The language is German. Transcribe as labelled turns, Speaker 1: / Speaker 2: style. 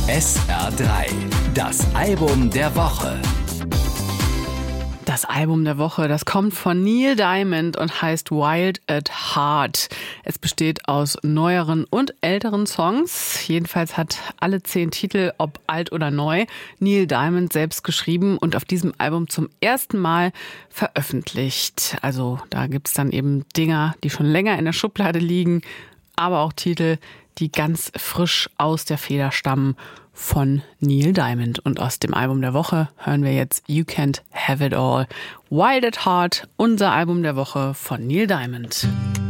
Speaker 1: SR3, das Album der Woche.
Speaker 2: Das Album der Woche, das kommt von Neil Diamond und heißt Wild at Heart. Es besteht aus neueren und älteren Songs. Jedenfalls hat alle 10 Titel, ob alt oder neu, Neil Diamond selbst geschrieben und auf diesem Album zum ersten Mal veröffentlicht. Also da gibt's dann eben Dinger, die schon länger in der Schublade liegen, aber auch Titel, die ganz frisch aus der Feder stammen von Neil Diamond. Und aus dem Album der Woche hören wir jetzt You Can't Have It All. Wild at Heart, unser Album der Woche von Neil Diamond.